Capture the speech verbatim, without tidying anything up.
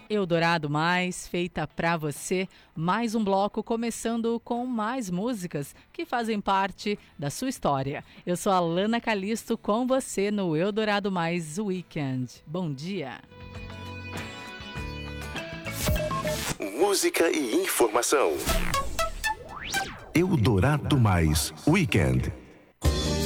Eldorado Mais, feita pra você, mais um bloco começando com mais músicas que fazem parte da sua história. Eu sou a Lana Calisto com você no Eldorado Mais Weekend. Bom dia! Música e informação. Eldorado Mais Weekend.